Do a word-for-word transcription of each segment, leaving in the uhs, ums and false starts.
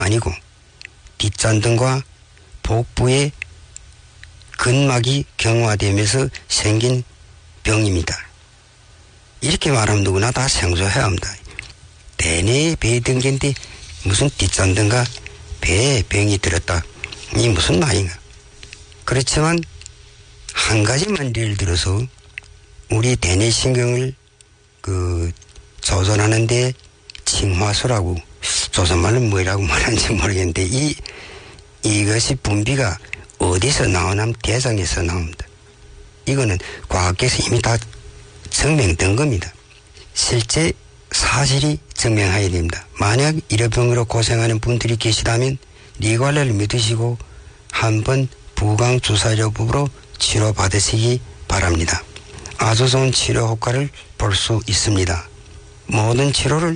아니고 뒷잔등과 복부의 근막이 경화되면서 생긴 병입니다. 이렇게 말하면 누구나 다 생소해야 합니다. 대뇌의 배등기인데 무슨 뒷잔등과 배에 병이 들었다. 이 무슨 말인가. 그렇지만 한 가지만 예를 들어서 우리 대뇌신경을 그 조절하는데 칭화소라고, 조선말로 뭐라고 말하는지 모르겠는데 이 이것이 분비가 어디서 나오냐면 대장에서 나옵니다. 이거는 과학계에서 이미 다 증명된 겁니다. 실제 사실이 증명해야 됩니다. 만약 일회병으로 고생하는 분들이 계시다면 리관례를 믿으시고 한번 부강주사요법으로 치료받으시기 바랍니다. 아주 좋은 치료 효과를 볼 수 있습니다. 모든 치료를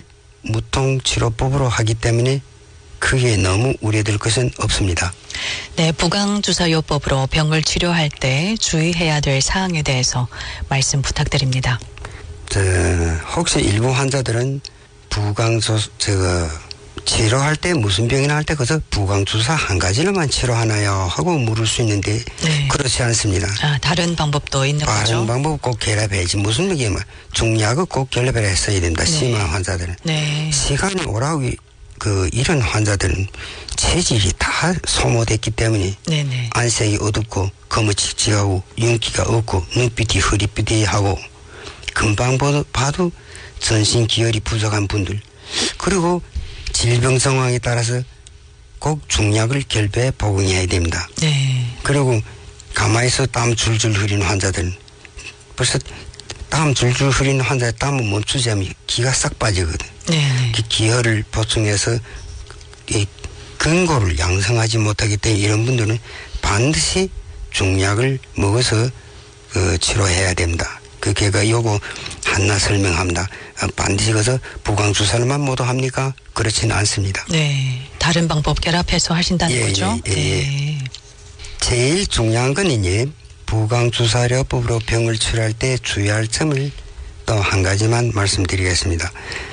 무통치료법으로 하기 때문에 크게 너무 우려될 것은 없습니다. 네, 부강주사요법으로 병을 치료할 때 주의해야 될 사항에 대해서 말씀 부탁드립니다. 저, 혹시 일부 환자들은 부강주, 저, 치료할 때 무슨 병이나 할 때 그저 부강주사 한 가지로만 치료하나요? 하고 물을 수 있는데 네. 그렇지 않습니다. 아, 다른 방법도 있는 다른 거죠? 다른 방법 꼭 결합해야지. 무슨 얘기면 중약을 꼭 결합을 했어야 됩니다. 네. 심한 환자들은. 네. 시간이 오라고 그 이런 환자들은 체질이 다 소모됐기 때문에 네네. 안색이 어둡고 거무직직하고 윤기가 없고 눈빛이 흐릿빛하고 금방 봐도 전신 기혈이 부족한 분들, 그리고 질병 상황에 따라서 꼭 중약을 결배해 복용해야 됩니다. 네. 그리고 가만히 있어 땀 줄줄 흐리는 환자들은 벌써 땀 줄줄 흐리는 환자의 땀을 멈추지 않으면 기가 싹 빠지거든. 네. 그 기혈을 보충해서 이 근골을 양성하지 못하기 때문에 이런 분들은 반드시 중약을 먹어서 그 치료해야 됩니다. 그 걔가 요거 하나 설명합니다. 반드시 가서 부강주사를만 모두 합니까? 그렇지는 않습니다. 네, 다른 방법 결합해서 하신다는 예, 거죠? 예, 예. 네. 제일 중요한 건 이제 부강주사요법으로 병을 치료할 때 주의할 점을 또 한 가지만 말씀드리겠습니다.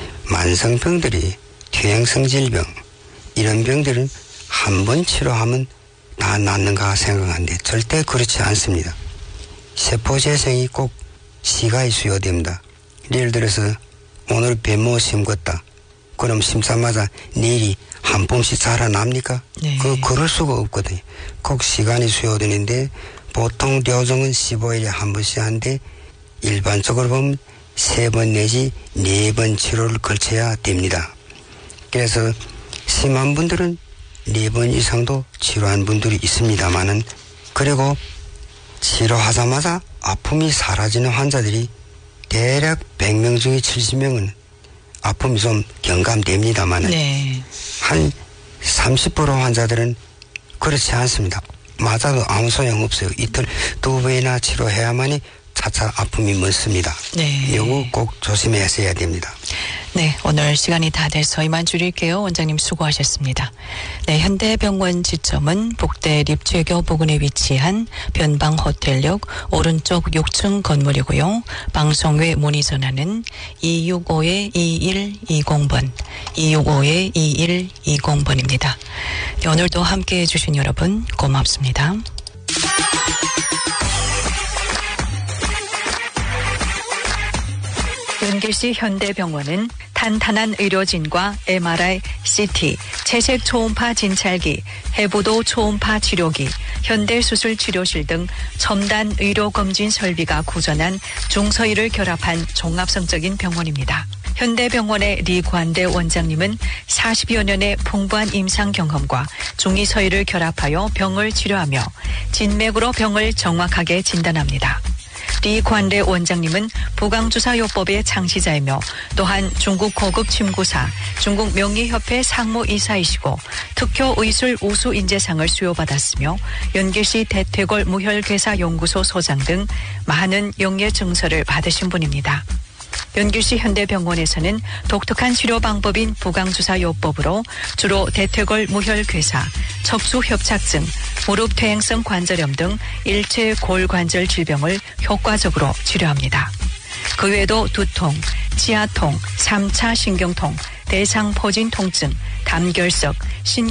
만성병들이 퇴행성 질병, 이런 병들은 한 번 치료하면 다 낫는가 생각하는데 절대 그렇지 않습니다. 세포재생이 꼭 시간이 수요됩니다. 예를 들어서 오늘 배모 심었다. 그럼 심자마자 내일이 한 봄씩 자라납니까? 네. 그, 그럴 수가 없거든요. 꼭 시간이 수요되는데 보통 료정은 십오 일에 한 번씩 하는데 일반적으로 보면 세 번 내지 네 번 치료를 걸쳐야 됩니다. 그래서 심한 분들은 네 번 이상도 치료한 분들이 있습니다만은, 그리고 치료하자마자 아픔이 사라지는 환자들이 대략 백 명 중에 칠십 명은 아픔이 좀 경감됩니다만은 네. 한 삼십 퍼센트 환자들은 그렇지 않습니다. 맞아도 아무 소용 없어요. 이틀 두 번이나 치료해야만이 차차 아픔이 멎습니다. 네. 이거 꼭 조심해야 됩니다. 네, 오늘 시간이 다 돼서 이만 줄일게요. 원장님 수고하셨습니다. 네, 현대병원 지점은 복대 립체교 부근에 위치한 변방호텔역 오른쪽 육 층 건물이고요. 방송 외 문의 전화는 이육오 이일이공 번, 이육오 이일이공 번입니다. 네, 오늘도 함께해 주신 여러분 고맙습니다. 연길시 현대병원은 탄탄한 의료진과 엠알아이, 씨티, 채색 초음파 진찰기, 해부도 초음파 치료기, 현대수술 치료실 등 첨단 의료검진 설비가 구전한 중서의를 결합한 종합성적인 병원입니다. 현대병원의 리관대 원장님은 사십여 년의 풍부한 임상 경험과 중의서의를 결합하여 병을 치료하며 진맥으로 병을 정확하게 진단합니다. 리관대 원장님은 부강주사요법의 창시자이며 또한 중국 고급 침구사, 중국 명예협회 상무이사이시고 특효의술 우수인재상을 수여받았으며 연길시 대퇴골 무혈괴사연구소 소장 등 많은 영예증서를 받으신 분입니다. 연길시 현대병원에서는 독특한 치료 방법인 부강주사요법으로 주로 대퇴골 무혈괴사, 척수협착증, 무릎 퇴행성 관절염 등 일체 골관절 질병을 효과적으로 치료합니다. 그 외에도 두통, 치아통, 삼 차 신경통, 대상포진 통증, 담결석, 신